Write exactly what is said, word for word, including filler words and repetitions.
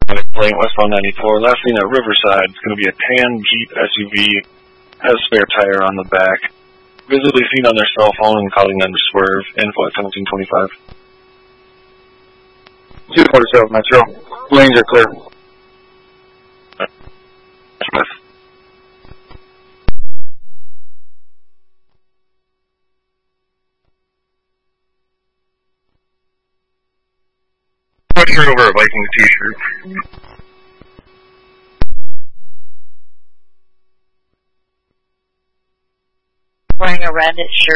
Lane westbound ninety-four. Last seen at Riverside. It's going to be a tan Jeep S U V. Has a spare tire on the back. Visibly seen on their cell phone and calling under swerve. Info at seventeen twenty-five. two forty-seven Metro. Lanes are clear. Smith. Turn over a Vikings t-shirt. Wearing a red shirt.